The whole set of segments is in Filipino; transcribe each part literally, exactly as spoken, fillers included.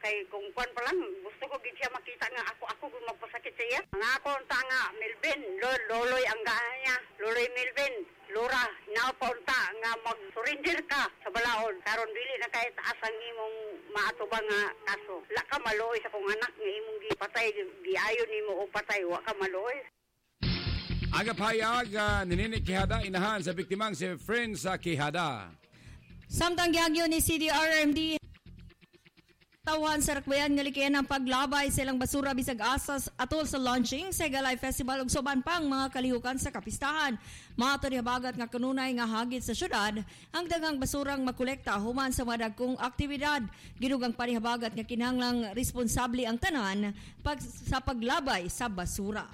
kay kung kwan pa lang gusto ko gid siya makita nga ako ako kung magpasakit sa iya. Nga ako unta nga Melvin, lol, loloy ang ganya. Loloy Melvin, Lura, napaunta nga mag-surrender ka sa balaod. Karon dili na kay taas ang imong maatubang nga kaso. La ka maloy sa kong anak nga imong gipatay, giayo nimo og patay, wa ka maloy. Aga payag uh, nininik Quijada inahan sa biktimang si Friends sa Quijada. Samtang gihagyo ni C D R M D tawan sa Rakbayan nga likayan ang paglabay silang basura bisag asas atol sa launching sa Galay Festival ug soban pang mga kalihukan sa kapistahan. Mato ni habagat nga kanunay nga hagit sa syudad ang daghang basurang makolekta human sa mga dagkong aktibidad. Ginugang panihabagat nga kinahanglang responsable ang tanan pag, sa paglabay sa basura.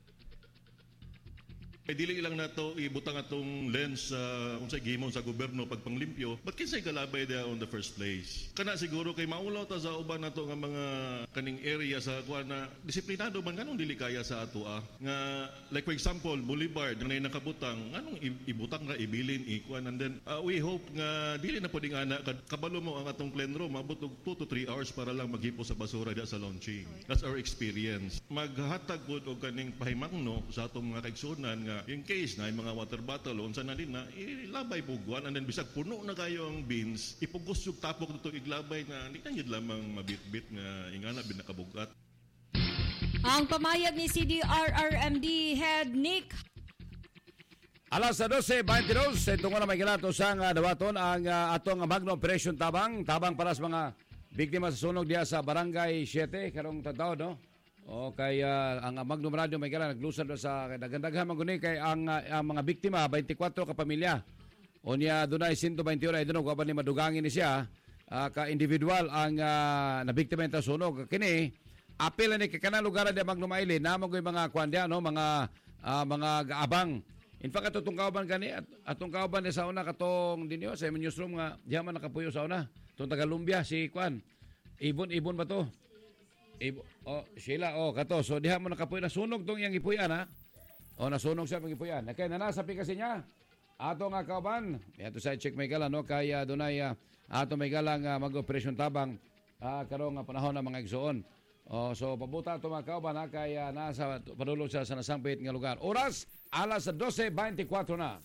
Ay dili lang nato ibutang atong lens sa uh, unsay gihimon sa gobyerno pagpanglimpyo. But kinsay galabay dia on the first place? Kana siguro kay maulaw ta sa uban nato nga mga kaning area sa kuan na disiplinado man nganong dili kaya sa ato ah. Nga like for example Boulevard nga nakabutang nganong ibutang ra ibilin ikuan and then uh, we hope nga dili na puding ana kabalo mo ang atong clean room abot og two to three hours para lang maghipo sa basura dia sa launching. That's our experience. Maghatag pud og kaning pahimangno sa atong mga kaigsunan nga in case na yung mga water bottle unsa na din na ilabay puguan and then bisag puno na kayo ang bins ipugos yung tapok dito iglabay na hindi na yun lamang mabit-bit nga ingana bin nakabugat. Ang pamayag ni C D R R M D Head Nick Alas dose twenty-dos itong na may galato sang uh, dawaton ang uh, atong Magno Operation Tabang tabang para sa mga biktima sa sunog diya sa Barangay seven karong tadtaw no. O kay uh, ang Magnum Radio may gala naglusad sa dagandaghan man guni kay ang, uh, ang mga biktima twenty-four ka pamilya. Unya dunay one hundred twenty-one ay dunog wa ni madugangin ni siya uh, ka individual ang uh, nabiktima sa sunog. Kini apil ni kay kanang lugar di Magnum Island namo koy mga kwan dia no mga uh, mga gaabang. In fact atong kauban kani at, atong kauban ni sa una katong dinyo sa newsroom nga diha man nakapuyo sa una. Tong taga Lumbia si kwan. Ibon ibon ba to? Ibo, oh, Sheila, oh, kato. So, diha mo nakapuy na sunog tong iyang ipuyan, ha? O, nasunog siya pang ipuyan. Kaya nanasapi kasi niya. Ato nga kauban. Ito sa check may gala, no? Kaya dunay, uh, ato may gala nga mag-operasyon tabang uh, karong uh, panahon ng mga igsoon. Oh, so, pabuta ito mga kauban, ha? Kaya nasa padulong siya sa nasampit nga lugar. Oras, alas twelve twenty-four na.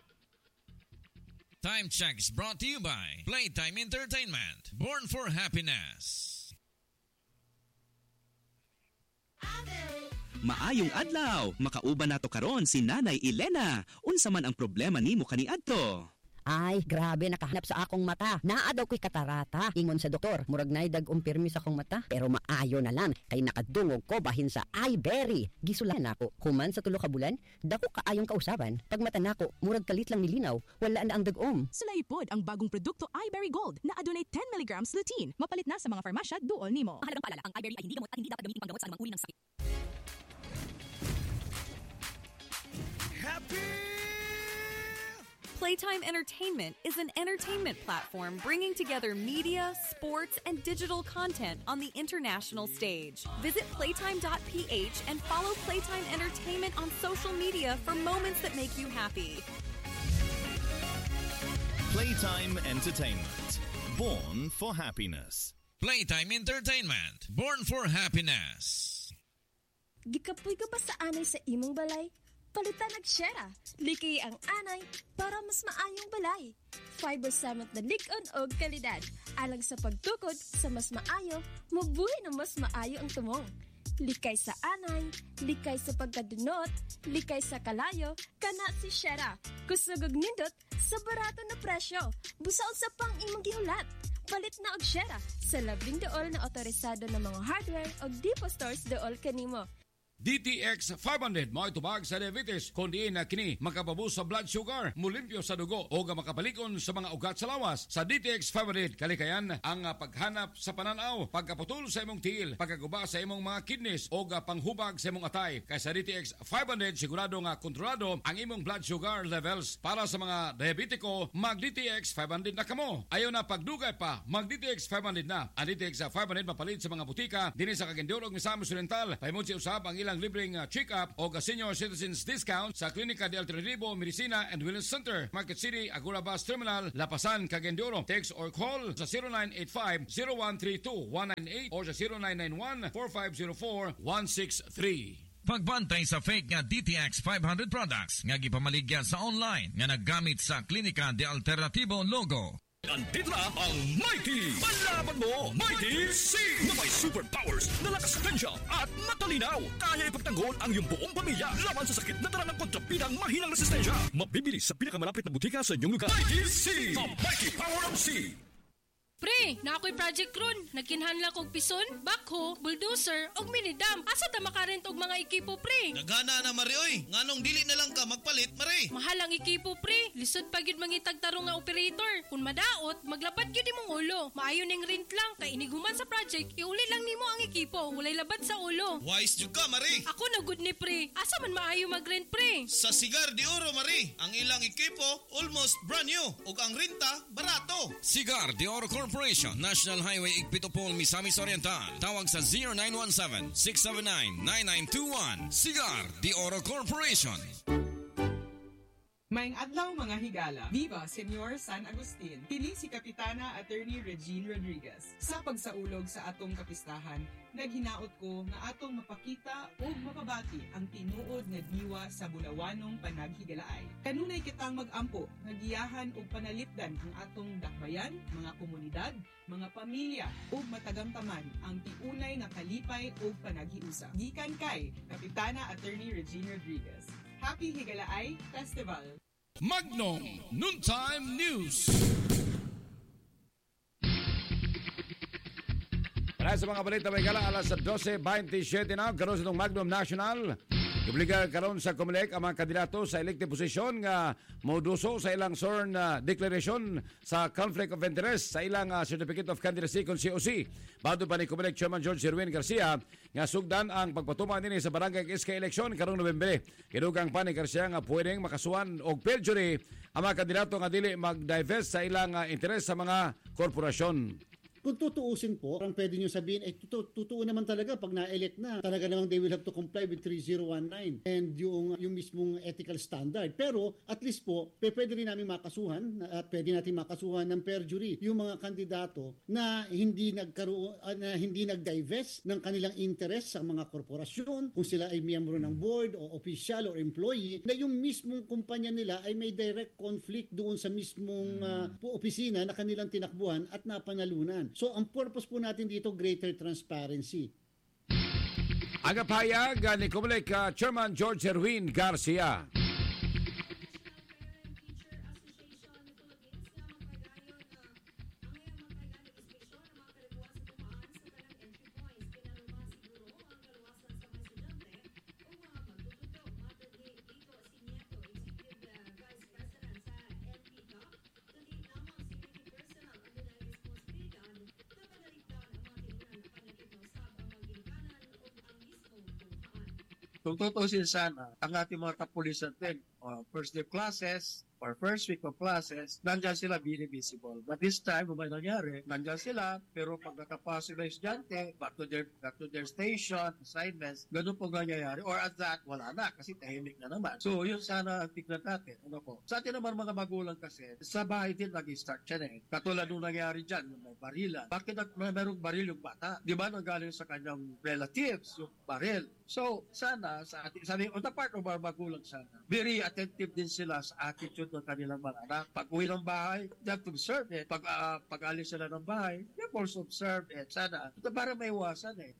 Time check is brought to you by Playtime Entertainment. Born for happiness. Maayong adlaw, makauban nato karon si Nanay Elena. Unsa man ang problema nimo kaniadto? Ay, grabe, nakahanap sa akong mata. Naa daw ko'y katarata. Ingon sa doktor, murag nay dag-umpirmi sa akong mata. Pero maayo na lang, kay nakadungog ko bahin sa iBerry. Gisulan ako, human sa tulo ka bulan, dako kaayong kausaban. Pag mata nako, murag kalit lang nilinaw, wala na ang dag-om. Sulaypod ang bagong produkto iBerry Gold na adunay ten milligrams lutein. Mapalit na sa mga farmasya duol nimo. Mahalagang paalala, ang iBerry ay hindi gamot at hindi dapat gamitin panggamot sa anumang uri ng sakit. Happy Playtime Entertainment is an entertainment platform bringing together media, sports, and digital content on the international stage. Visit playtime dot p h and follow Playtime Entertainment on social media for moments that make you happy. Playtime Entertainment. Born for happiness. Playtime Entertainment. Born for happiness. Gikapoy ka ba sa anay sa imong balay? Palitan nag-share. Liki ang anay para mas maayong balay. Fiber Summit na lig-on og kalidad. Alang sa pagtukod sa mas maayo, mabuhay na mas maayo ang tumong. Likay sa anay, likay sa pagkadunot, likay sa kalayo, kana si Shera. Kusugog nindot sa barato na presyo. Busaon sa pang imong gihulat. Palit na og Shera sa labing dool na otorisado ng mga hardware og depot stores dool kanimo. D T X five hundred mo itubag sa diabetes kundi na kini makapabus sa blood sugar, mulimpyo sa dugo o makapalikon sa mga ugat sa lawas. Sa D T X five hundred kalikayan ang paghanap sa pananaw, pagkaputol sa imong tiil, pagkaguba sa imong mga kidneys o panghubag sa imong atay. Kaya sa D T X five hundred sigurado nga kontrolado ang imong blood sugar levels. Para sa mga diabetiko, mag D T X five hundred na kamo. Ayaw na pagdugay pa, mag D T X five hundred na. Ang D T X five hundred mapalit sa mga butika dinhi sa Cagayan de Oro ug Misamis Oriental. Pahimong si usab ang ilang libreng uh, check-up o senior citizens discount sa Klinika de Alternativo Medicina and Wellness Center, Market City, Agora Bus Terminal, Lapasan, Cagayan de Oro. Text or call sa zero nine eight five, zero one three two, one nine eight or sa zero nine nine one, four five zero four, one six three. Pagbantay sa fake nga D T X five hundred products nga gipamaligya sa online nga naggamit sa Klinika de Alternativo logo. Andito na ang Mighty! Palaban mo, Mighty C! Na may superpowers na lakas tensya at matalinaw. Kaya ipagtanggol ang iyong buong pamilya laban sa sakit na dala ng kontrapidang mahinang resistensya. Mabibili sa pinakamalapit na butika sa inyong lugar. Mighty C! The Mighty Power of C! Pre, na ako'y Project Ron. Nagkinhanla kong pison, backhoe, bulldozer, og minidam. Asa ta makarent og mga ekipo, pre? Nagana na, Mari, oy. Nganong dili na lang ka magpalit, Mari? Mahal ang ekipo, pre. Lisod pa gyud mangitag tarong nga operator. Kung madaot, maglabad gyud imong ulo. Maayo ning rent lang, kay iniguman sa project, iuli lang nimo ang ekipo. Walay labad sa ulo. Wise jud ka, Mari. Ako na good ni, pre. Asa man maayo mag-rent, pre? Sa Cigar de Oro, Mari. Ang ilang ekipo, almost brand new. Ug ang renta, barato. Cigar de Oro Corporation, National Highway Igpitopol, Misamis Oriental. Tawag sa zero nine one seven, six seven nine, nine nine two one. Cigar de Oro Corporation. Maayong adlaw mga higala. Viva Senyor San Agustin. Kini si Kapitana Attorney Regine Rodriguez. Sa pagsaulog sa atong kapistahan, naghinaot ko nga atong mapakita o mapabati ang tinuod nga diwa sa bulawanong panaghigalaay. Kanunay kitang mag-ampo, nagiyahan o panalipdan ang atong dakbayan, mga komunidad, mga pamilya o matagamtaman ang tiunay nga kalipay o panaghiusa. Gikan kay Kapitana Attorney Regine Rodriguez. Happy Higalaay Festival! Magnum Noontime News. Para sa mga balita may gala, alas twelve twenty-seven na, karoon sa itong Magnum National. Ibliga karoon sa Comelec ang mga kandidato sa elective position nga moduso sa ilang sworn uh, declaration sa conflict of interest sa ilang uh, Certificate of Candidacy kung C O C. Bago pa ni Comelec Chairman George Erwin Garcia nga sugdan ang pagpatuma nini sa barangay Iska election karong Nobyembre. Kinugang pa ni Garcia nga pwedeng makasuhan og perjury ang mga kandidato nga dili mag-divest sa ilang uh, interes sa mga korporasyon. Kung tutuusin po, parang pwede nyo sabihin, eh, tutu- totoo naman talaga pag na-elect na, talaga namang they will have to comply with three thousand nineteen and yung, yung mismong ethical standard. Pero at least po, pwede rin namin makasuhan at pwede natin makasuhan ng perjury yung mga kandidato na hindi nagkaroon, uh, na hindi nag-divest ng kanilang interest sa mga korporasyon, kung sila ay miyembro ng board o official or employee, na yung mismong kumpanya nila ay may direct conflict doon sa mismong uh, opisina na kanilang tinakbuhan at napanalunan. So, ang purpose po natin dito, greater transparency. Agapayag ni Comelec uh, Chairman George Erwin Garcia. Kung tutusin sana, ang ating mga kapulisan din, uh, first day classes, or first week of classes, nandyan sila visible. But this time, kung may nangyari, nandyan sila, pero pag nakapasok na estudyante, back to their, back to their station, assignments, ganun po nangyayari. Or at that, wala na, kasi tahimik na naman. So, yun sana ang tignan natin. Ano po? Sa atin naman mga magulang kasi, sa bahay din nag-start siya eh. Katulad nung nangyari dyan, yung may barilan. Bakit may merong baril yung bata? Di ba nanggaling sa kanyang relatives, yung baril? So, sana, sa atin, sabi, on the part of our magulang sana, very attentive din sila sa attitude ng kanilang mga anak. Pag uwi ng bahay, they have to observe it. Pag, uh, pag alis sila ng bahay, they have also observe it. Sana, ito para may iwasan eh.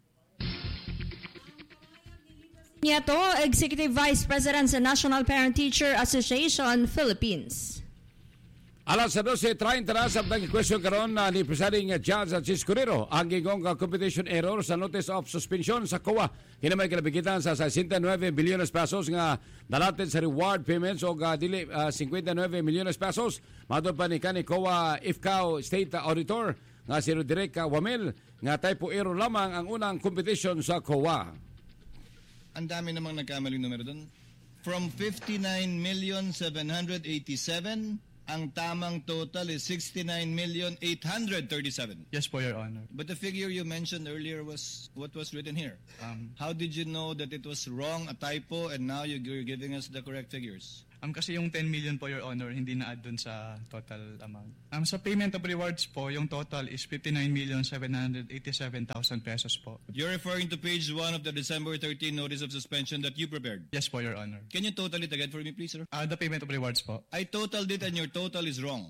Niyato, Executive Vice President sa National Parent Teacher Association, Philippines. Alas twelve thirty na sabtang question karon na ni Presiding Judge Cis Correro ang gigong competition error sa notice of suspension sa C O A. Hinamay kinabigitan sa sixty-nine bilyones pesos nga dalated sa reward payments o uh, dili uh, fifty-nine milyones pesos. Madod pa ni kani C O A I F C A O State Auditor nga si Roderick Wamel nga typo error lamang ang unang competition sa C O A. Ang dami namang nagkamaling numero doon. From fifty-nine million seven hundred eighty-seven ang tamang total is sixty-nine million eight hundred thirty-seven. Yes po, Your Honor. But the figure you mentioned earlier was what was written here. Um, How did you know that it was wrong, a typo, and now you're giving us the correct figures? Um, kasi yung ten million po, Your Honor, hindi na-add dun sa total amount. Um, sa payment of rewards po, yung total is fifty-nine million seven hundred eighty-seven thousand pesos po. You're referring to page one of the December thirteenth notice of suspension that you prepared? Yes po, Your Honor. Can you total it again for me, please, sir? Uh, the payment of rewards po. I totaled it and your total is wrong.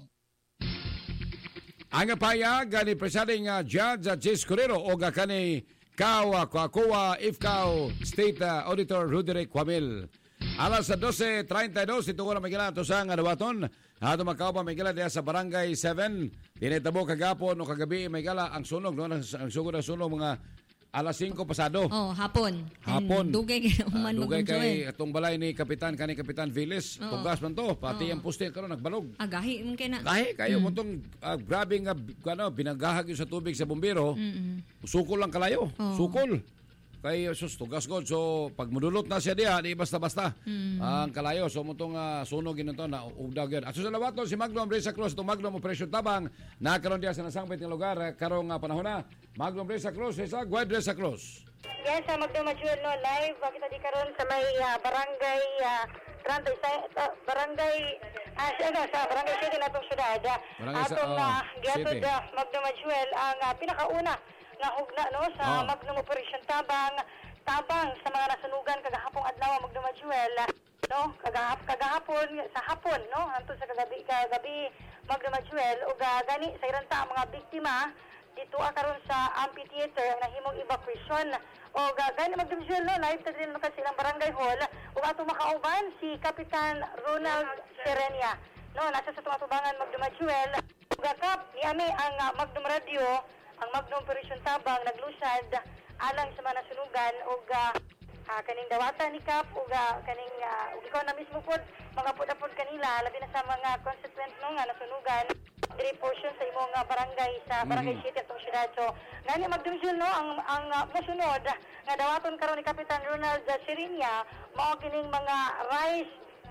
Ang payag ni Presiding uh, Judge uh, Jess Correro o kani Kawa Kuwa Ifkao State uh, Auditor Roderick Kwamil. Alas twelve thirty-two, ito ko na magigala ito sa nga dawaton. Ato makaw pa magigala diya sa Barangay seven. Tinitabo kagapon o kagabi magigala ang sunog. No? Ang, ang sugod na sunog mga alas cinco pasado. Oh, hapon. Hapon. And dugay kay uh, man Dugay kay eh. atong balay ni Kapitan, kani Kapitan Viles. Oo. Tugas man to. Pati Oo. ang poste karon nagbalog. Agahi man kay na. Gahi kayo Mm. mo tong uh, grabe nga ano, binagahag yung sa tubig sa bumbero. Mm-mm. Sukol lang kalayo. Oo. Sukol. Kay sus tugas god, so pag mudulot na siya diha di basta-basta Mm. ang kalayo, so mutong uh, sunog ginto na ugdag yun. Aso sa lawaton si Magnum Reza Cruz, itong Magnum Operation Tabang nakaroon diya sa nasangpit ng lugar uh, karong uh, panahon na. Magnum Reza Cruz, isa Guad Reza Cruz. Yes, sa Magdum Majuel no live uh, kita di karon sa may uh, barangay uh, Tranta sa uh, barangay uh, sa, ano, sa barangay city natong syudad. Barangay sa, Atong oh, uh, giatod city. uh, Magdum Majuel ang uh, pinakauna nga hugna no sa Oh. Magnum Operation Tabang tabang sa mga nasunugan kagahapong adlaw Magdum Majuel no kagahap kagahapon sa hapon no hangtod sa kagabi kagabi Magdum Majuel ug uh, gani sa iranta ang mga biktima dito karon sa amphitheater ang nahimong evacuation o gani Magdum Majuel no live ta din ka silang barangay hall ug ato makauban si Kapitan Ronald Serenia no nasa sa tumatubangan Magdum Majuel ug kap ni ami ang uh, Magdum Radio ang Magnum Operation Tabang naglusad alang sa mga nasunugan ug uh, uh, kaning dawatan ni Kap ug uh, kaning uh, ug ikaw na mismo pod mga pod-pod kanila labi na sa mga constituent no nga nasunugan diri portion sa imong uh, barangay sa barangay city atong syudad. So ngani magdumsul no ang ang uh, mosunod nga dawaton karon ni Kapitan Ronald Sirinya mao kining mga rice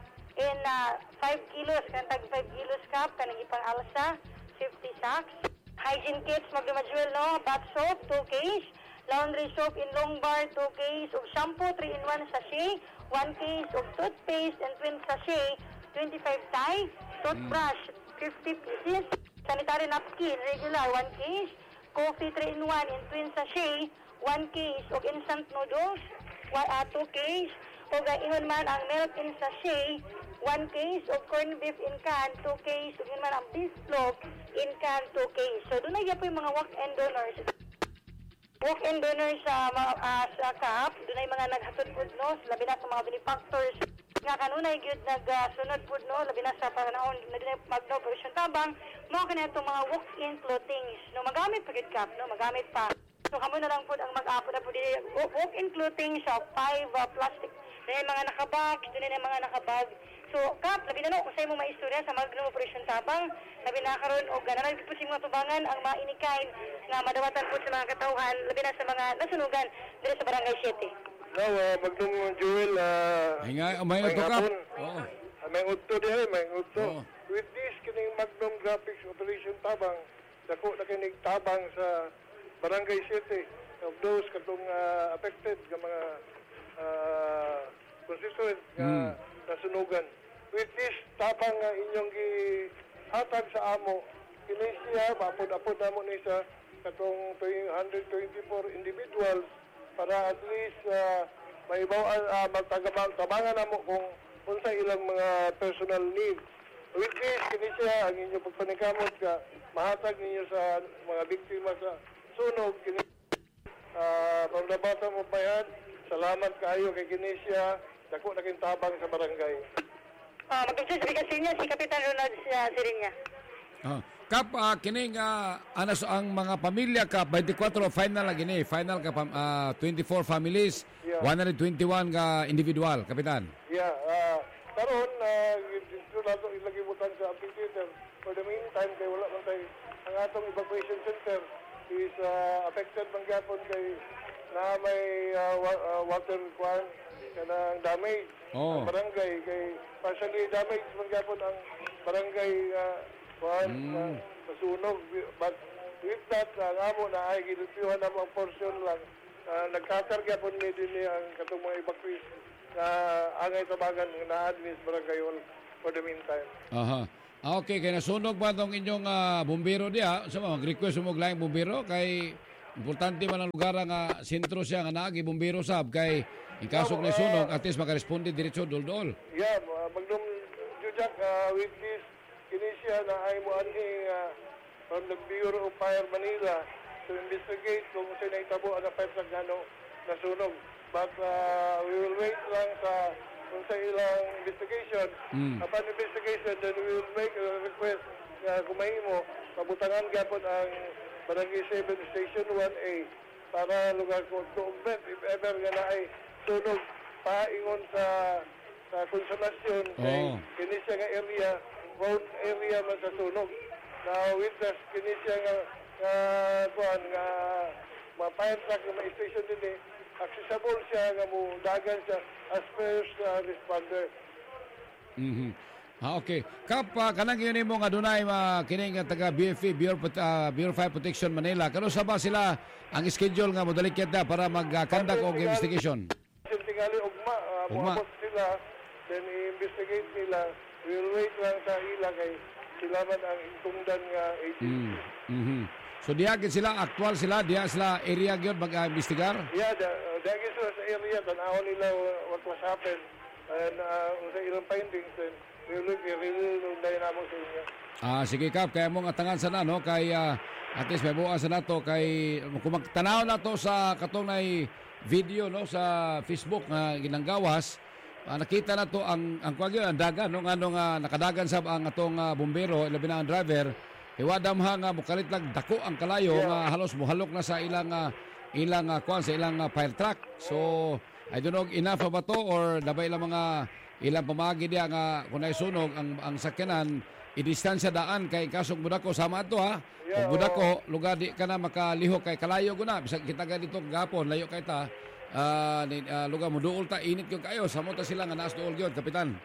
in uh, five kilos kan tag five kilos Kap kanang ipang alsa fifty sacks. Hygiene kits, magdumajuel, no? Bath soap, two case. Laundry soap in long bar, two case. Ug shampoo, three in one sachet. one case. Ug toothpaste and twin sachet, twenty-five tie. Toothbrush, fifty pieces. Sanitary napkin, regular, one case. Coffee, three in one in twin sachet, one case. Ug instant noodles, one, uh, two case. Ug uh, ingon man ang milk in sachet, one case. Ug corned beef in can, two case. Ug ingon man ang beef loaf in can, two case. So doon na po yung mga walk-in donors. Walk-in donors sa uh, uh, sa C A P, doon ay mga naghatod po no, labi na sa mga benefactors nga kanunay gyud nagsunod uh, po no, labi na sa panahon na din Magno Operation Tabang, mo kanina itong mga walk-in clothings. No, magamit pa gyud Kap, no, magamit pa. So kamo na lang po ang mag-apo na po dili walk-in clothing sa five uh, plastic. Doon ay mga nakabag, doon ay mga nakabag. So, Kap, labi na no, kung sa'yo mo maistorya sa Magnum Operation Tabang, labi na karon o ganaran po sa mga tubangan ang mga inikain nga madawatan po sa mga katauhan, labi na sa mga nasunugan dito sa Barangay City. Now, uh, Magnum Joel, uh, Ay nga, may uto Kap. Oo. Uh, may uto din, may uto. Oh. With this, kining Magnum Graphics Operation Tabang, dako na kining tabang sa Barangay City of those katong uh, affected ng mga uh, constituent nga mm. nasunugan. With this tabang nga uh, inyong gihatag sa amo, kini siya mapod-apod namo ni sa katong one hundred twenty-four individuals para at least uh, maibaw uh, magtabangan namo kung unsa ilang mga personal needs. With this, kini siya ang inyong pagpanikamot ka mahatag ninyo sa mga biktima sa sunog. Kini uh, from the bottom of my heart, salamat kaayo kay kini siya dako na king tabang sa barangay. Ah, uh, magsasabihin niya si Kapitan Ronald uh, Sirinya. Ah, Kap, uh, kining uh, anas ang mga pamilya Kap, twenty-four final lagi ni, final ka uh, twenty-four families, yeah. one hundred twenty-one ka individual, Kapitan. Yeah, uh, karon uh, dito nato ilagay butan sa amphitheater. For the meantime, kay wala man tay ang atong evacuation center is uh, affected man gyapon kay na may uh, uh, water requirement kanang damage oh. ang barangay kay partially damage man gyapon ang barangay uh, kuhan, Mm. uh, masunog. But with that, ang amo na ay ginutihan na ang portion lang. Uh, nagkakarga po ni din ang katong mga evacuees na angay tabagan na admin barangay hall for the meantime. Aha. Ah, okay, kaya nasunog ba itong inyong uh, bumbero diya? Sa mga request mo lang bumbero kay importante man ang lugar nga sentro siya nga naagi bumbero sab kay in kaso na sunog at least makaresponde diretso dol-dol. Yeah, uh, Magnum Jujak, uh, with this kinisya na ay mo anhing uh, from the Bureau of Fire Manila to investigate kung sino ay tabo ang fire truck na no, nasunog. But uh, we will wait lang sa kung sa ilang investigation. Mm. Upon investigation, then we will make a request na uh, kumahimo, pabutangan gapon ang Barangay seven Station one A para lugar ko to augment if ever nga na ay sunog paingon sa sa konsumasyon kay Oh. kini siya nga area, prone area man sa sunog. Now with this kini siya nga nga kuan nga ma-fire truck nga ma-station din eh, accessible siya nga mo dagan siya as first uh, responder. Mhm. Ah, okay. Kap, uh, kanang yun mo nga dunay uh, kining nga taga B F P, Bureau, uh, Bureau of Fire Protection Manila. Kano sa ba sila ang schedule nga modalikit na para mag-conduct uh, og investigation? Tingali ugma, uh, Ugma. muabot sila, then i-investigate nila. We'll wait lang sa ila kay sila man ang intungdan nga agency. Mm. Mhm. So diya gid sila actual sila, diya sila area gyud mag-investigar? Yeah, the, uh, dahil sila sa area, tanaw nila what was happened and uh, sa ilang findings, then we'll look, we'll dahil namo sa inyo. Ah, sige Kap, kaya mong atangan sana no kay uh, at least may buwan sa nato kay kung magtanaw na to sa katong nay video no sa Facebook nga ginanggawas. Uh, nakita na to ang ang kuwag yun, ang dagan no ngano nga nakadagan sab ang atong uh, bumbero labi na ang driver. Iwadam ha nga mukalit lang dako ang kalayo Yeah. nga halos muhalok na sa ilang uh, ilang uh, kuwan sa ilang uh, fire truck. So I don't know enough ba to or dabay ilang mga ilang pamagi diya nga kung naisunog ang ang sakyanan i-distansya daan kay kasog budako sama ato ha. Yeah, Kung budako lugar di ka na makalihok kay kalayo guna bisag kita ga dito gapon layo kay ta. Ah, uh, lugar mo duol ta init yung kayo samo ta sila nga naas duol gyud kapitan.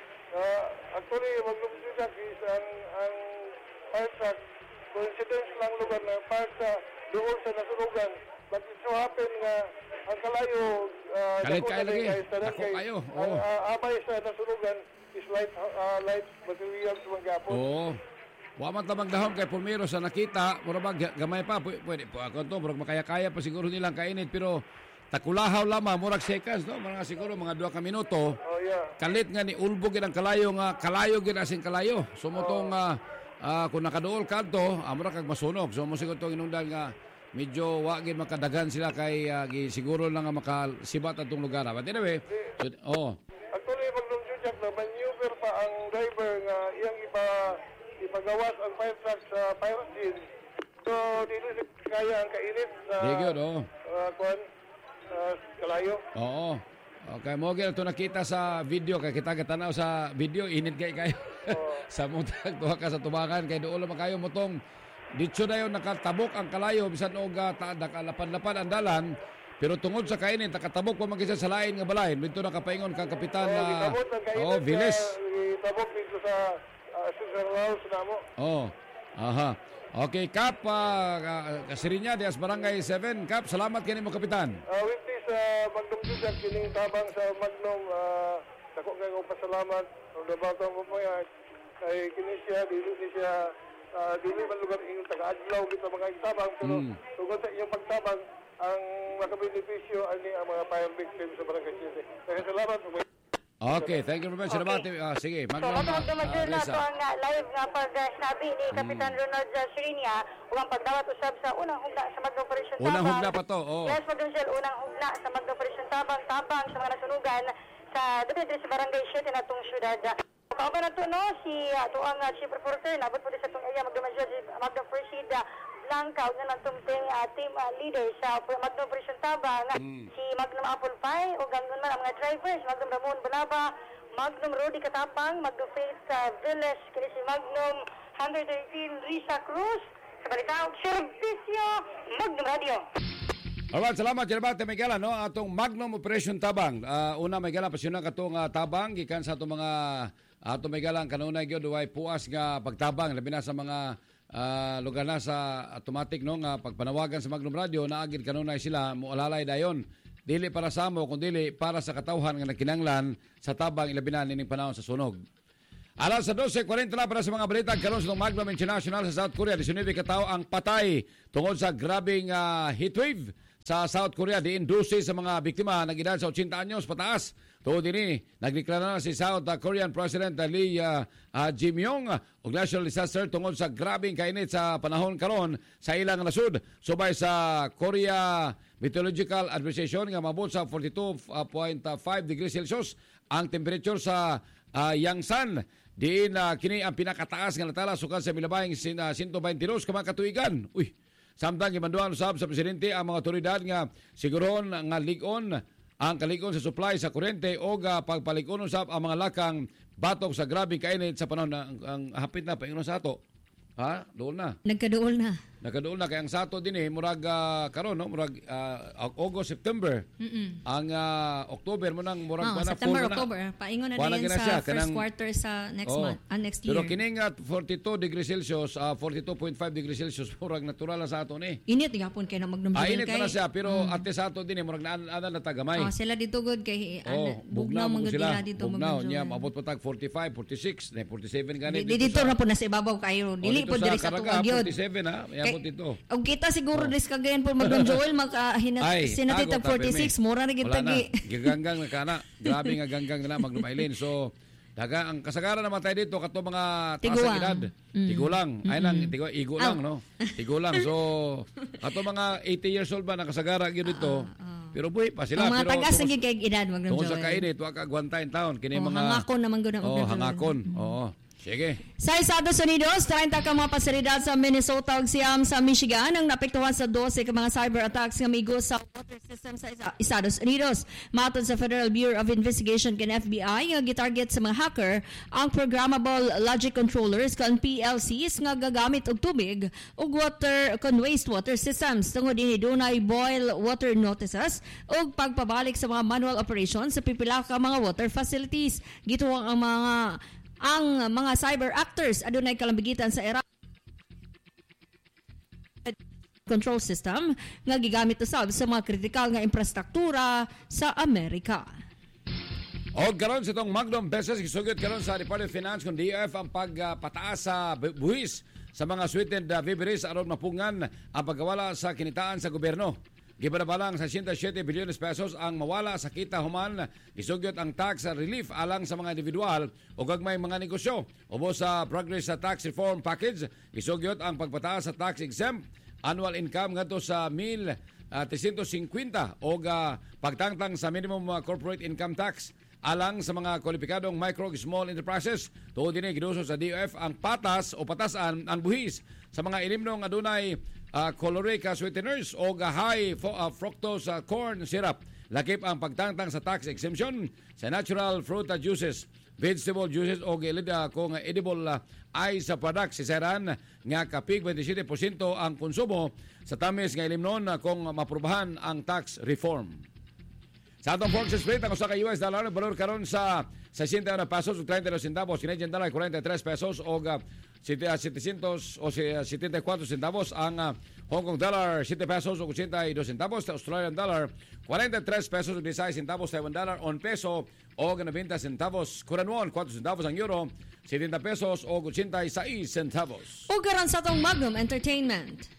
Uh, actually, maglumsidak is ang, ang fire truck, coincidence lang lugar na fire truck doon sa nasunugan. But it so happen nga ang kalayo, uh, Kalit dako kayo na lagi. kay tanan Dako kay- kayo, Ang oo. uh, abay sa nasunugan is light, uh, light materials mga gapon. Oo. Wa man ta magdahom kay Pulmero sa nakita, mura ba gamay pa pu- pwede po ako to, murag makaya-kaya pa siguro nilang kainit pero takulahaw lamang murag seconds no, mga siguro mga duha ka minuto. Oh yeah. Kalit nga ni ulbo gid ang kalayo nga kalayo gid asing kalayo. So mo tong ah, ah, kung nakaduol kadto, amura kag masunog. So mo siguro tong inungdan nga medyo wa gid makadagan sila kay ah, gi- siguro lang nga makasibat atong lugar. But anyway, so, oh. Actually, maglumsidak na maneuver pa ang driver nga iyang iba ipagawas ang fire truck sa fire engine. So, dili na kaya ang kainit sa Di gyud oh. uh, kuan, uh, kalayo. Oo. Okay, mo gyud to nakita sa video kay kita katanaw sa video init kay kayo. sa mutag tuwa ka sa tubakan kay duol man kayo motong dito na yon nakatabok ang kalayo bisan og uh, nakalapan-lapan ang dalan pero tungod sa kainit nakatabok pa man sa lain nga balay dito nakapaingon kang kapitan na oh, Viles. Tabok dito sa uh, Cesar House namo. Oh. Aha. Okay, Kap, uh, Kasirinya, Dias Barangay seven. Kap, salamat kini mo, Kapitan. Uh, with this, uh, Magnum Jujak, kining tabang sa Magnum, uh, dako kay kong pasalamat ang dabatang mo po yan. Kay kini siya, dili ni siya, uh, dili man lugar inyong taga-adlaw kita mga tabang, pero Mm. tungkol sa inyong pagtabang, ang makabenepisyo ani ang mga fire victims sa Barangay City. Kaya salamat. Okay, thank you very much. Salamat. Ah, sige, So, Magnum, matawag ah, naman dyan na Risa. ito ang uh, live nga pag uh, sinabi ni Kapitan Ronald uh, Sirinia o ang pagdawat usab sa unang hugna sa Magna Operation Tabang. Unang hugna pa to, oh. Yes, Magna Sel, unang hugna sa Magna Operation Tabang, tabang sa mga nasunugan sa dito sa Barangay siete na itong syudad. Kauban na ito, no, si uh, ito ang uh, chief reporter, nabot po din sa itong area, Magna Major, Magna Presid, uh, Blanca, na ng tumting uh, team uh, leader sa Magna Operation Tabang, Mm. si Magnum Apple Pie, o ganoon man ang mga drivers, Magnum Ramon Balaba, Magnum Rodi Katapang, Magnum Faith uh, Villas, kini si Magnum one thirteen Risa Cruz, sa Balitaw, Servisyo, Magnum Radio. Alright, salamat. Salamat, Miguel, no? Atong Magnum Operation Tabang. Uh, una, Miguel, pasyon na katong uh, tabang, gikan sa atong mga ato may galang kanunay gyud way puas nga pagtabang labi na sa mga uh, lugar na sa automatic no nga pagpanawagan sa Magnum Radio naagid kanunay sila mualalay dayon dili para sa amo kundi para sa katawhan nga nagkinanglan sa tabang ilabi na nining panahon sa sunog. Alas sa twelve forty na para sa mga balita karon sa Magnum International sa South Korea. nineteen katao ang patay tungod sa grabing uh, heatwave sa South Korea. Diin dose sa mga biktima nag-edad sa eighty anyos pataas. Tuod ini nagdeklara na si South Korean President Lee uh, uh, Jae-myung og national disaster tungod sa grabing kainit sa panahon karon sa ilang nasud. Subay sa Korea Meteorological Administration nga mabot sa forty-two point five degrees Celsius ang temperature sa uh, Yangsan. Diin uh, kini ang pinakataas nga natala sukad sa milabayng sin, uh, one twenty-two ka mga katuigan. Uy, samtang gimanduan usab sa presidente ang mga otoridad nga siguron nga lig-on ang kalig-on sa supply sa kuryente o uh, pagpalig-on usab ang mga lakang batok sa grabing kainit sa panahon na ang, ang hapit na paingon sa ato. Ha? Doon na. Nagkaduol na. Nagkaduol na kay ang sato din eh murag uh, karon no murag uh, August, September. Mm-mm. Ang uh, October mo nang murag oh, pa na September, full October. Na. Paingon na Wala din sa siya, first kanang, quarter sa next oh, month, uh, next year. Pero kining at forty-two degrees Celsius, uh, forty-two point five degrees Celsius murag natural na sa ato ni. Init gyapon kay na Magnum ah, kay. init na siya pero mm. ate sa ato din eh murag naan na tagamay. Oh, sila dito good kay oh, bugnaw man sila dito Bugnaw niya mabot pa tag forty-five, forty-six, na forty-seven gani dito. Dito na po na sa ibabaw kayo. Dili po diri sa tuwag yun. forty-seven ha, mayabot dito. Og kita siguro oh. dis kagayan po Magnum Joel maka sinatid tag forty-six mura na gid tagi. Giganggang na kana. Grabe nga ganggang na Magnum Eileen. So daga ang kasagaran naman tayo dito kato mga taas ang edad. Mm. Tigulang. Mm-hmm. Ay nang tigo, igo lang no. Tigulang. So kato mga eighty years old ba nakasagara gyud dito. Uh, uh. Pero buhi pa sila. Ang mga pero tagas ang kay edad Magnum Joel. Tungod sa kainit wa ka gwantayn taon kini oh, mga hangakon naman gud ang oh, hangakon. Mm-hmm. Oo. Sige. Sa Estados Unidos, thirty ka mga pasilidad sa Minnesota ug siyam sa Michigan ang napektuhan sa twelve ka mga cyber attacks nga migo sa water system sa Estados Unidos. Matod sa Federal Bureau of Investigation ken F B I nga gitarget sa mga hacker ang programmable logic controllers kan P L Cs nga gagamit og tubig ug water kon wastewater systems tungod ini dunay boil water notices ug pagpabalik sa mga manual operations sa pipila ka mga water facilities. Gituwang ang mga ang mga cyber actors adunay kalambigitan sa era control system nga gigamit usab sa mga kritikal nga infrastruktura sa Amerika. O karon sa itong Magnum Beses gisugyot karon sa Department of Finance kung D F ang pagpataas sa buhis sa mga sweetened beverages aron mapungan ang pagkawala sa kinitaan sa gobyerno. Gibanabalang sa sixty-seven bilyones pesos ang mawala sa kita human. Gisugyot ang tax relief alang sa mga individual o gagmay mga negosyo. Ubos sa progress sa tax reform package, gisugyot ang pagpataas sa tax exempt annual income ngadto sa one thousand three hundred fifty o uh, pagtangtang sa minimum uh, corporate income tax alang sa mga kwalipikadong micro small enterprises. Tuod dinhi giduso sa D O F ang patas o patasan ang buhis sa mga ilimno nga adunay Uh, caloric uh, sweeteners o uh, high fo- uh, fructose uh, corn syrup. Lakip ang pagtangtang sa tax exemption sa natural fruit uh, juices, vegetable juices o gilid uh, kung uh, edible uh, ice uh, products. Siseran nga kapig twenty-seven percent ang konsumo sa tamis nga ilimnon uh, kung maprubahan ang tax reform. Sa atong forex rate, ang usa ka U S dollar balor karon sa sixty pesos ug thirty-two centavos, Canadian dollar forty-three pesos ug uh, seven hundred o seventy-four centavos, ang uh, Hong Kong dollar seven pesos ug eighty-two centavos, Australian dollar forty-three pesos ug ten centavos, Taiwan dollar one peso ug ninety centavos, Korean won four centavos, ang euro seventy pesos ug eighty-six centavos. Ug karon sa atong Magnum Entertainment.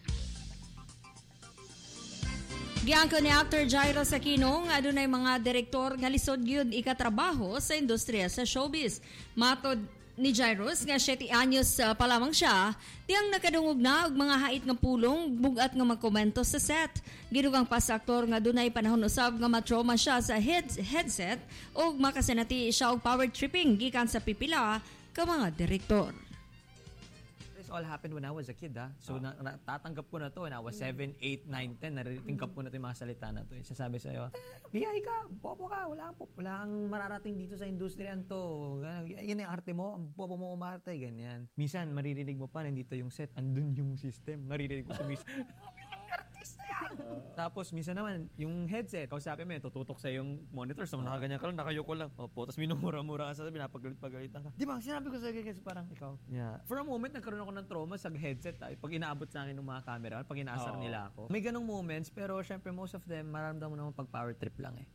Giangko ni actor Jairo Aquino nga adunay mga direktor nga lisod gyud ikatrabaho sa industriya sa showbiz. Matod ni Jairus nga seven anyos uh, pa lamang siya, tiyang nakadungog na og mga hait nga pulong bugat nga magkomento sa set. Gidugang pa sa aktor nga dunay panahon usab nga matrauma siya sa head headset ug makasinati siya og power tripping gikan sa pipila ka mga direktor. All happened when I was a kid, ha? So, oh. na, natatanggap ko na to when I was seven, eight, nine, ten. Naritingkap ko na ito yung mga salita na to. Sasabi sa'yo, biyay ka, bobo ka, wala kang, wala kang mararating dito sa industriyan to. Yan yung arte mo, ang bobo mo umarte, ganyan. Minsan, maririnig mo pa, nandito yung set, andun yung system. Maririnig ko sa miss. Artista yan! Tapos minsan naman, yung headset, kausapin mo, tututok sa yung monitor, so nakaganyan ka lang, nakayoko lang. Opo, tapos minumura-mura ka sa sabi, napagalit-pagalitan ka. Di ba, sinabi ko sa kasi parang ikaw. Yeah. For a moment, nagkaroon ako ng trauma sa headset. Ay, pag inaabot sa akin ng mga camera, pag inaasar oh. nila ako. May ganong moments, pero syempre most of them, maramdaman mo naman pag power trip lang eh.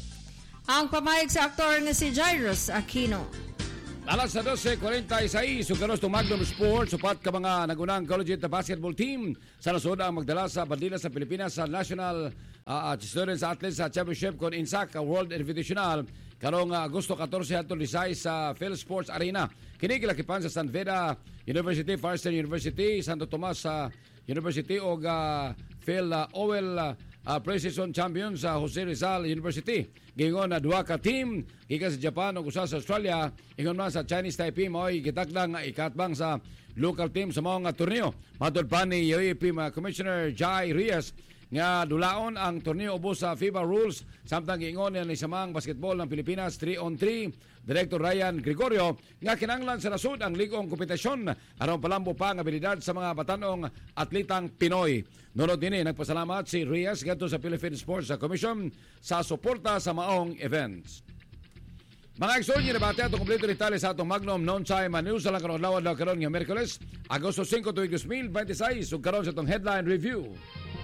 Ang pamayag sa aktor na si Jairus Aquino. Alas sa twelve forty-six, sugaros ng Magnum Sports, supat ka mga nagunang collegiate basketball team sa nasod ang magdala sa bandila sa Pilipinas sa National uh, Students Athletes Championship kon Insac World Invitational karong uh, Agosto fourteen hangtod sixteen sa Phil Sports Arena. Kini gilakipan sa San Veda University, Firestone University, Santo Tomas uh, University o uh, Phil uh, Owel uh, uh, pre-season champion sa Jose Rizal University. Gingon na duha ka team gikan sa Japan ug usa sa Australia, ingon man sa Chinese Taipei mo'y gitakdang ikatbang sa local team sa mga torneo. Matod pa ni U A P Commissioner Jai Reyes nga dulaon ang torneo ubos sa FIBA rules samtang giingon ni samang basketball ng Pilipinas three on three Director Ryan Gregorio nga kinanglan sa nasud ang ligong kompetisyon aron palambo pa ang abilidad sa mga batanong atletang Pinoy. Nunod din nagpasalamat si Reyes ngadto sa Philippine Sports Commission sa suporta sa maong events. Mga eksyon, ginabati atong kompleto detalye sa atong Magnum Non-Time News sa lang karong adlaw daw karon nga Miyerkules, Agosto five, two thousand twenty-six ug karon sa atong headline review.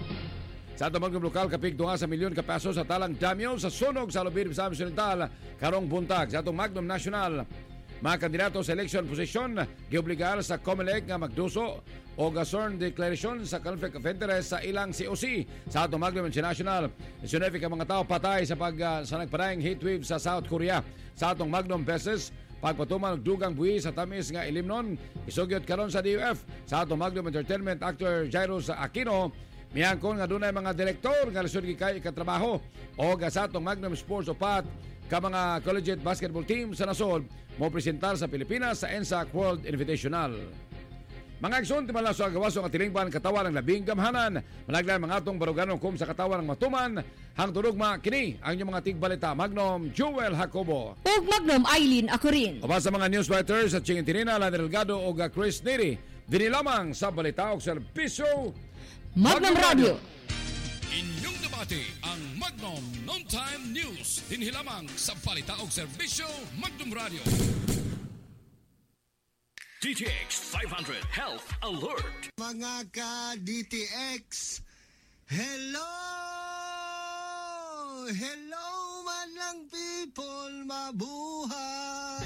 Sa atong Magnum lokal kapig tunga sa milyon ka peso sa talang damyo sa sunog sa Lubid sa Occidental karong buntag. Sa atong Magnum National, mga kandidato sa election posisyon giobligar sa COMELEC nga magduso o gasorn declaration sa conflict of interest sa ilang C O C. Sa atong Magnum International, isunefik ang mga tao patay sa pag uh, sa nagpadayang heatwave sa South Korea. Sa atong Magnum Beses, pagpatuman og dugang buhi sa tamis nga ilimnon isugyot karon sa D U F. Sa atong Magnum Entertainment actor Jairus Aquino, miyangkon nga dunay mga direktor nga lisod gikay ikatrabaho o sa atong Magnum Sports upat ka mga collegiate basketball team sa nasod mo presentar sa Pilipinas sa Insac World Invitational. Mga aksyon, timala sa agawaso ang tilingban katawan ng labing gamhanan. Managlan mga atong baruganong kum sa katawan ng matuman. Hang turugma, kini ang inyong mga tigbalita. Magnum Joel Jacobo. Ug Magnum Eileen Acorin. O sa mga newswriters at Chingin Tinina, Lani Delgado o Chris Neri. Dini lamang sa balita o serbisyo Magnum, Magnum Radio. Inyong debate ang Magnum Non-Time News. Dinhi lamang sa balita o serbisyo Magnum Radio. D T X five hundred Health Alert. Mga ka-D T X, hello! Hello man lang people, mabuhay!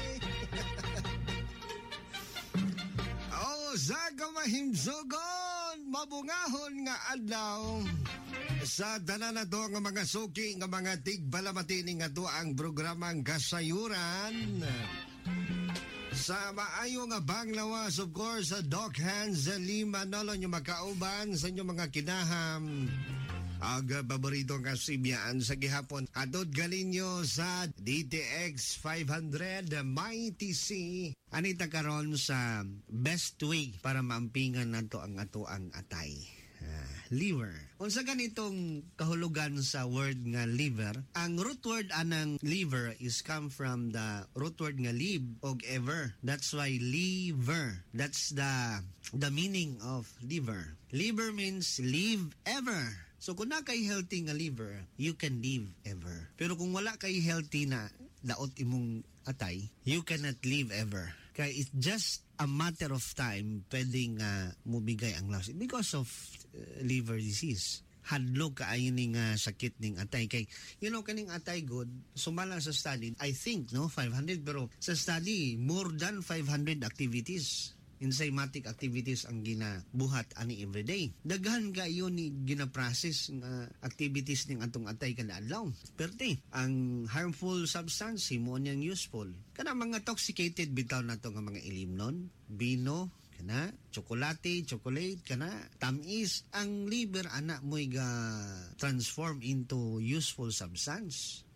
O, sa kamahimsugon, mabungahon nga adlaw. Sa tanan na to nga mga suki nga mga tigbalamati nga to ang programang Kasayuran. Sa maayo nga banglawas, of course, sa Doc Hans Lima Nolo nyo makauban sa inyo mga kinaham. Aga paborito nga sibyaan sa gihapon. Adod galin nyo sa D T X five hundred Mighty C. Anita karon sa best way para maampingan nato ang ato ang atay. Uh, liver. Unsa ganitong kahulugan sa word nga liver, ang root word anang liver is come from the root word nga live og ever. That's why liver. That's the the meaning of liver. Liver means live ever. So kung na kay healthy nga liver, you can live ever. Pero kung wala kay healthy na daot imong atay, you cannot live ever. Kaya it's just a matter of time pwedeng uh, mubigay ang loss because of uh, liver disease. Hadlok kaayo ning uh, sakit ning atay kay you know kaning atay good sumala sa study I think no five hundred pero sa study more than five hundred activities enzymatic activities ang ginabuhat ani everyday. Daghan kayo ni gina-process nga activities ning atong atay kada adlaw. Perte ang harmful substance himo niyang useful. Kana mga toxicated bitaw nato nga mga ilimnon, bino, kana chocolate, chocolate kana tamis ang liver ana mo'y ga transform into useful substance.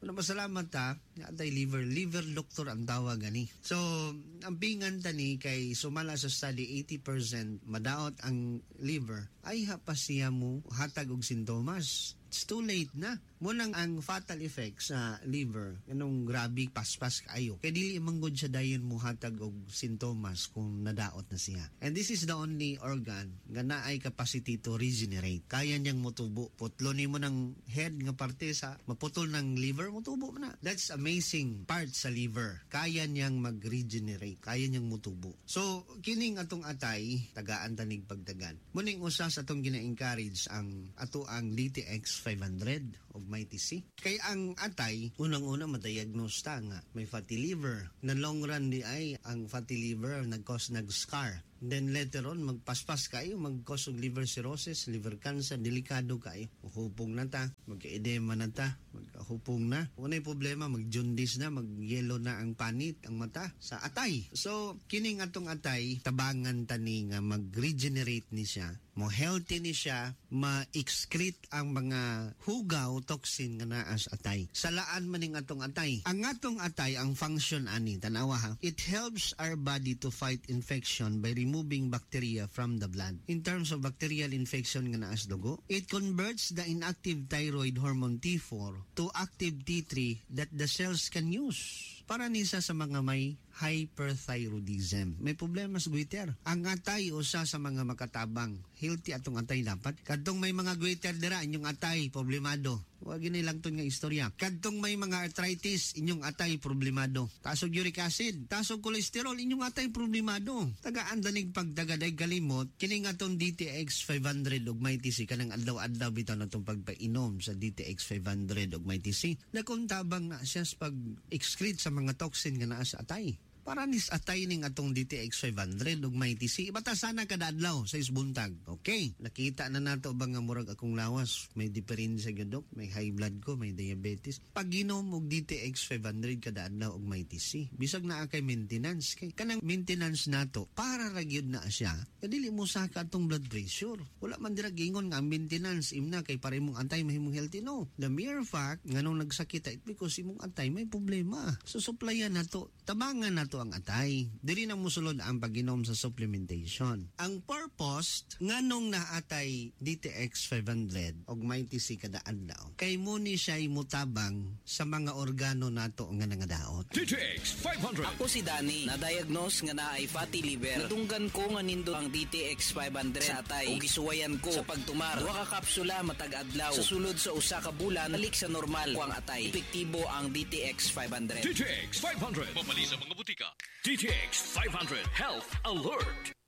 Ano masalamat ta, atay liver, liver doctor ang tawag gani. So, ang pingan tani kay sumala sa study eighty percent madaot ang liver, ay hapasiya mo hatag og sintomas. It's too late na. Munang ang fatal effect sa liver, anong grabe paspas kaayo. Kaya dili manggod siya dayon mo hatag og sintomas kung nadaot na siya. And this is the only organ nga naay capacity to regenerate. Kaya niyang motubo. Putlo ni mo ng head nga parte sa maputol ng liver, motubo na. That's amazing part sa liver. Kaya niyang mag-regenerate. Kaya niyang motubo. So, kining atong atay, tagaan tanig pagdagan. Muning usa sa atong gina-encourage ang ato ang D T X five hundred of Mighty C. Kay ang atay, unang-una madiagnose ta nga may fatty liver. Na long run di ay ang fatty liver nag-cause nag-scar. Then later on, magpaspas kayo, mag-cause of liver cirrhosis, liver cancer, delikado kayo. Mahupong na ta, mag-edema na ta, maghupong na. Unay problema, mag-jaundice na, mag-yellow na ang panit, ang mata, sa atay. So, kining atong atay, tabangan tani nga mag-regenerate ni siya, mo healthy ni siya, ma-excrete ang mga hugaw, toxin nga naa sa atay. Salaan maning atong atay. Ang atong atay, ang function ani, tanawa ha, it helps our body to fight infection by removing bacteria from the blood. In terms of bacterial infection nga naa sa dugo, it converts the inactive thyroid hormone T four to active T three that the cells can use. Para nisa sa mga may hyperthyroidism. May problema sa goiter. Ang atay usa sa mga makatabang. Healthy atong atay dapat. Kadtong may mga goiter dira, inyong atay problemado. Huwag lang to nga istorya. Kadtong may mga arthritis, inyong atay problemado. Tasog uric acid, tasog kolesterol, inyong atay problemado. Tagaan danig pagdagaday kalimot, kining atong D T X five hundred og Mighty C, kanang adlaw-adlaw bitaw natong pagpainom sa D T X five hundred og Mighty C. Nakuntabang na siya sa pag-excrete sa mga toxin nga naa sa atay. Para nis atay ning atong D T X five hundred ug Mighty C. Bata sana kada adlaw sa isbuntag. Okay, nakita na nato ba nga murag akong lawas, may diferensya gyud dok, may high blood ko, may diabetes. Pag ginom og D T X five hundred kada adlaw og Mighty C, bisag naa kay maintenance kay kanang maintenance nato para ra gyud na siya. Kadili mo sa atong blood pressure. Wala man dira gingon nga ang maintenance imna kay para imong antay mahimong healthy, no. The mere fact nganong nagsakit it because imong antay may problema. So supplyan nato, tabangan nato ang atay. Dili na musulod ang pag-inom sa supplementation. Ang purpose nganong naatay D T X five hundred og Mighty C kada adlaw kay muni siya imutabang sa mga organo nato nga nangadaot. D T X five hundred. Ako si Danny, na-diagnose nga naay fatty liver. Natunggan ko nga nindo ang D T X five hundred sa atay ug gisuwayan ko sa pagtumar. Duha ka kapsula matag adlaw. Sa sulod sa usa ka bulan, balik sa normal ko ang atay. Epektibo ang D T X five hundred. D T X five hundred. Mapali sa mga butika. D T X five hundred Health Alert.